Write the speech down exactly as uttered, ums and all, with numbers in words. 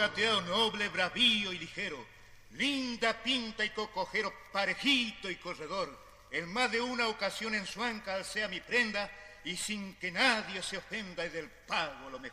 gateado noble, bravío y ligero, linda pinta y cocojero, parejito y corredor. En más de una ocasión en su anca alcé a mi prenda y sin que nadie se ofenda y del pago lo mejor.